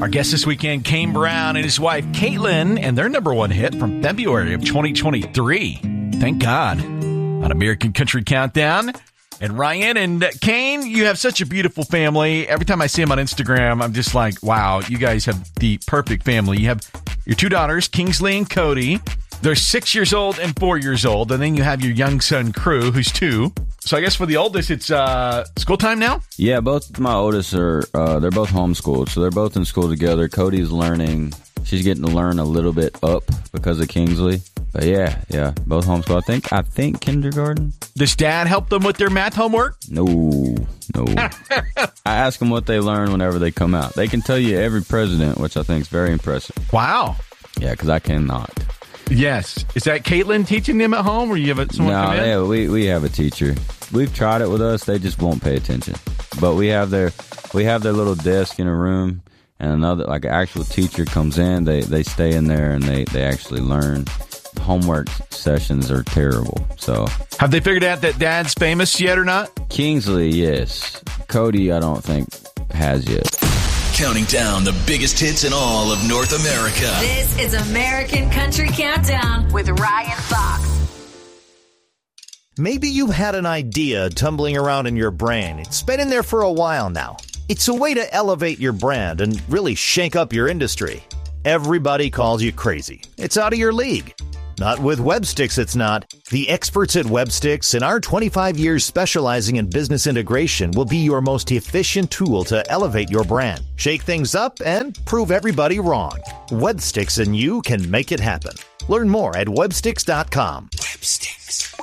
Our guest this weekend, Kane Brown and his wife, Caitlin, and their number one hit from February of 2023. Thank God. On American Country Countdown. And Ryan and Kane, you have such a beautiful family. Every time I see them on Instagram, I'm just like, wow, you guys have the perfect family. You have your two daughters, Kingsley and Cody. They're 6 years old and 4 years old. And then you have your young son, Crew, who's 2. So I guess for the oldest, it's school time now? Yeah, both my oldest are, they're both homeschooled. So they're both in school together. Cody's learning. She's getting to learn a little bit up because of Kingsley. But yeah, both homeschool. I think kindergarten. Does Dad help them with their math homework? No. I ask them what they learn whenever they come out. They can tell you every president, which I think is very impressive. Wow. Yeah, because I cannot. Yes. Is that Caitlin teaching them at home, or you have someone come in? No, we have a teacher. We've tried it with us. They just won't pay attention. But we have their little desk in a room, and another, like an actual teacher comes in. They stay in there and they actually learn. Homework sessions are terrible. So, have they figured out that Dad's famous yet or not? Kingsley, yes. Cody, I don't think has yet. Counting down the biggest hits in all of North America. This is American Country Countdown with Ryan Fox. Maybe you had an idea tumbling around in your brain. It's been in there for a while now. It's a way to elevate your brand and really shake up your industry. Everybody calls you crazy. It's out of your league. Not with WebSticks, it's not. The experts at WebSticks and our 25 years specializing in business integration will be your most efficient tool to elevate your brand, shake things up, and prove everybody wrong. WebSticks and you can make it happen. Learn more at websticks.com. WebSticks.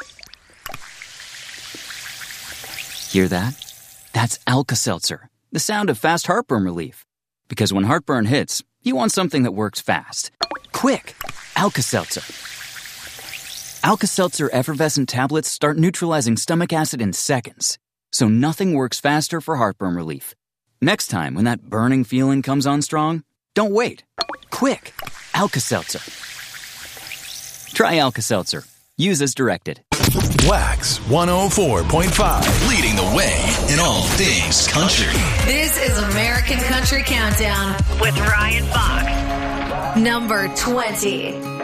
Hear that? That's Alka-Seltzer, the sound of fast heartburn relief. Because when heartburn hits, you want something that works fast. Quick! Alka-Seltzer. Alka-Seltzer effervescent tablets start neutralizing stomach acid in seconds. So nothing works faster for heartburn relief. Next time, when that burning feeling comes on strong, don't wait. Quick! Alka-Seltzer. Try Alka-Seltzer. Use as directed. Wax 104.5. Leading the way in all things country. This is American Country Countdown with Ryan Fox. Number 20.